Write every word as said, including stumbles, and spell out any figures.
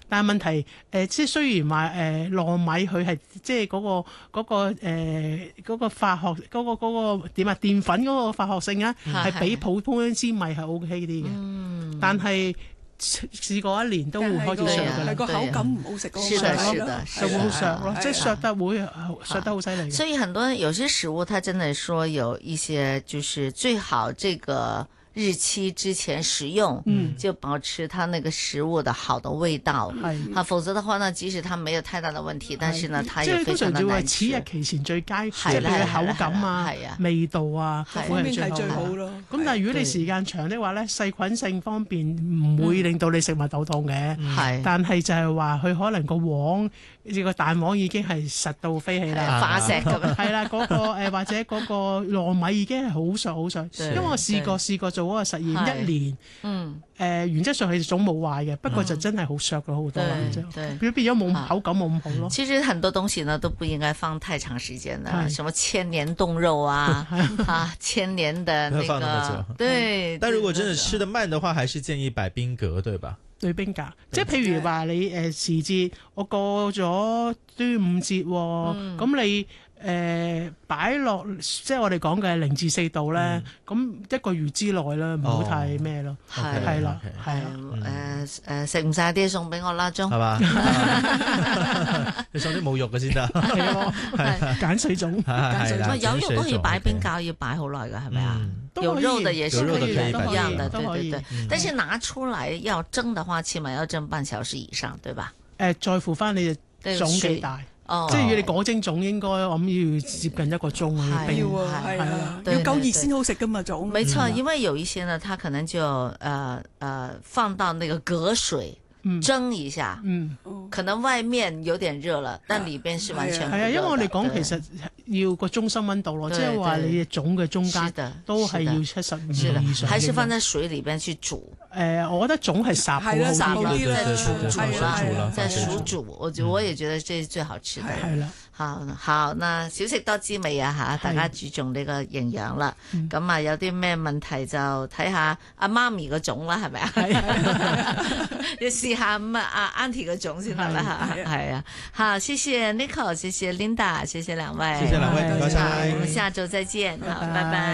但係問題誒、呃，即係雖然話誒、呃、糯米佢係即係嗰、嗰個嗰、嗰個誒嗰、呃嗰個化學嗰、嗰個嗰、嗰個點啊澱粉嗰個化學性啊，係、嗯、比普通一支米係 O K 啲嘅，嗯、但係。試過一年都會開始削嘅， 係個口感唔好食嗰個， 削咯，就會好削咯，即係削得會削得好犀利。 所以很多有些食物，它真的說有一些，就是最好這個日期之前食用，嗯，就保持它那個食物的好的味道。係啊，否則的話呢，即使它沒有太大的問題，但是呢，它也非常的難吃。 即係通常就話此日期前最佳，即係佢嘅口感啊、味道啊，各方面係最好咯。咁但係如果你時間長的話咧，細菌性方面唔會令到你食物肚痛嘅。係，但係就係話佢可能個黃，呢個蛋黃已經係實到飛起啦， 化石咁樣。 係啦，嗰個誒或者嗰個糯米已經係好削好削。因為我試過試過做嗰個實驗一年，嗯，誒原則上係總冇壞嘅，不過就真係好削咗好多啦，變變咗冇口感冇咁好咯。 其實很多東西呢都不應該放太長時間的，什麼千年凍肉啊，啊千年的那個，對。 但如果真的吃得慢的話，還是建議擺冰格，對吧？ 對冰格，即係譬如話你誒時節，我過咗端午節，咁你。誒擺落即係我哋講嘅零至四度咧，咁一個月之內咧，唔好太咩咯，係係啦，係啊， 誒誒食唔晒啲送俾我啦，鐘係嘛？你送啲冇肉嘅先得， 係咯，鹼水粽， 有肉都可以擺冰格，要擺好耐㗎，係咪啊？有肉的也是可以一樣的，對對對。但是拿出來要蒸的話，起碼要蒸半小時以上，對吧？ 誒，在乎翻你嘅粽幾大。哦、即係如果你果蒸粽應該我諗要接近一個鐘啊，要要啊，係啊，要夠熱先好食噶嘛粽。 沒錯，因為有一些呢，它可能就呃呃放到那個隔水。蒸一下，嗯，可能外面有點熱了，但裏邊是完全係啊，因為我哋講其實要個中心溫度咯，即係話你嘅粽嘅中間都係要七十五度以上， 還是放在水裏邊去煮。 誒，我覺得粽係烚好啲， 烚好啲啦， 再煮啦，再熟煮，我我也覺得這是最好吃的。 係啦， 好，好，那少食多滋味啊吓，大家注重呢個營養啦。咁啊，有啲咩問題就睇下阿媽咪個粽啦，係咪啊？你試下咁啊，阿 Auntie 個粽先得啦吓，係啊。好，謝謝 Nicole，謝謝 Linda，謝謝兩位， 謝謝兩位，唔該晒， 我們下周再見，好，拜拜。